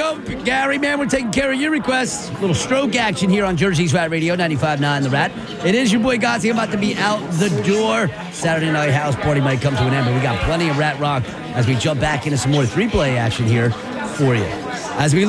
go. Gary, man, we're taking care of your requests. Little stroke action here on Jersey's Rat Radio, 95.9 The Rat. It is your boy Gotti. I'm about to be out the door. Saturday night house party might come to an end, but we got plenty of Rat Rock as we jump back into some more 3-play action here for you. As we